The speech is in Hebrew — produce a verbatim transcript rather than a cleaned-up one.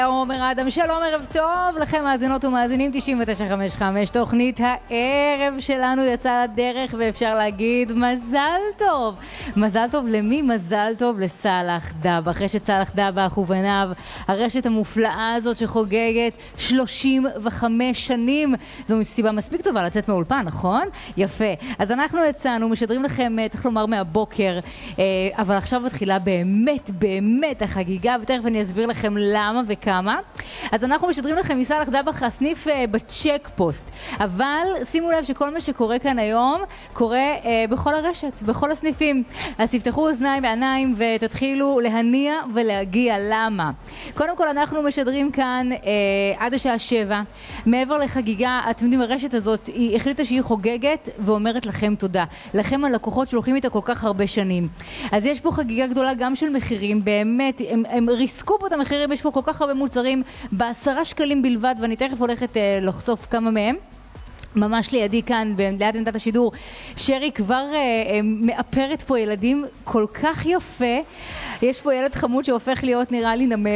עומר אדם, שלום, ערב טוב לכם מאזינות ומאזינים. תשעים ותשע חמש חמש, תוכנית הערב שלנו יצאה לדרך, ואפשר להגיד מזל טוב. מזל טוב למי? מזל טוב לסלאח דבח, רשת סלאח דבח ובניו, הרשת המופלאה הזאת שחוגגת שלושים וחמש שנים. זו סיבה מספיק טובה לצאת מאולפן, נכון? יפה. אז אנחנו יצאנו, משדרים לכם, צריך לומר מהבוקר, אבל עכשיו מתחילה באמת באמת החגיגה, ותכף אני אסביר לכם למה וכמה. אז אנחנו משדרים לכם מסלאח דבח, הסניף בצ'ק פוסט, אבל שימו לב שכל מה שקורה כאן היום קורה אה, בכל הרשת, בכל הסניפים. אז תפתחו אוזניים ועיניים ותתחילו להניע ולהגיע. למה? קודם כל אנחנו משדרים כאן אה, עד השעה שבע. מעבר לחגיגה, אתם יודעים, הרשת הזאת היא החליטה שהיא חוגגת ואומרת לכם תודה, לכם הלקוחות שלוחים איתה כל כך הרבה שנים. אז יש פה חגיגה גדולה גם של מחירים, באמת הם, הם ריסקו פה את המחירים, יש פה כל כך הרבה מוצרים בעשרה שקלים בלבד, ואני תכף הולכת אה, לחשוף כמה מהם. ממש לידי כאן, ליד עמדת השידור, שרי כבר אה, אה, מאפרת פה ילדים כל כך יפה. יש פה ילד חמוד שהופך להיות נראה לי נמר.